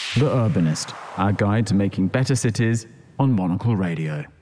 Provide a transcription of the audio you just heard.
The Urbanist, our guide to making better cities on Monocle Radio.